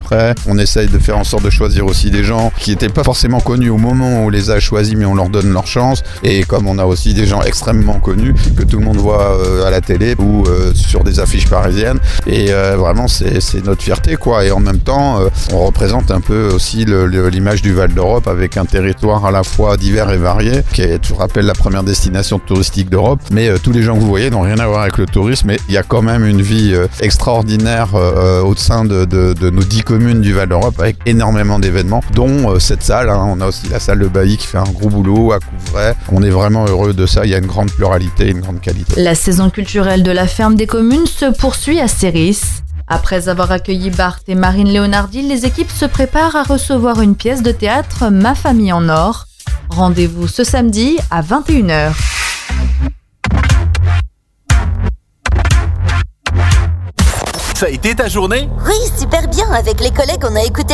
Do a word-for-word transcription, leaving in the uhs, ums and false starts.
après. On essaye de faire en sorte de choisir aussi des gens qui n'étaient pas forcément connus au moment où on les a choisis, mais on leur donne leur chance. Et comme on a aussi des gens extrêmement connus que tout le monde voit euh, à la télé ou euh, sur des affiches parisiennes. Et euh, vraiment, c'est, c'est notre fierté, quoi. Et en même temps, euh, on représente un peu aussi le, le, l'image du Val d'Europe avec un territoire à la fois divers et varié, qui est, je rappelle, la première destination touristique d'Europe. Mais euh, tous les gens que vous voyez n'ont rien à voir avec le tourisme. Mais il y a quand même une vie euh, extraordinaire euh, au sein de, de, de nos dix communes du Val d'Europe avec énormément d'événements, dont euh, cette salle. Hein. On a aussi la salle de Bailly qui fait un gros boulot à Couvray. On est vraiment heureux de ça. Il y a une grande pluralité, une grande qualité. La saison culturelle de la ferme des communes se poursuit à Séris. Après avoir accueilli Bart et Marine Léonardi, les équipes se préparent à recevoir une pièce de théâtre Ma famille en or. Rendez-vous ce samedi à vingt et une heures. Ça a été ta journée ? Oui, super bien. Avec les collègues, on a écouté